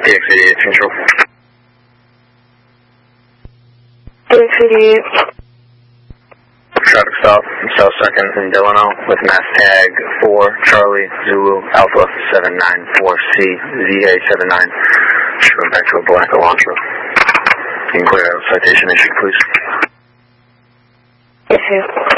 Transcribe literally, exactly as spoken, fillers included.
D X eighty-eight control. D X eighty-eight. Traffic stop, South second in Delano with mass tag four Charlie Zulu Alpha seven nine four C Z A seven nine. Going back to a black Elantra. You can clear out citation issued, please. Yes, sir.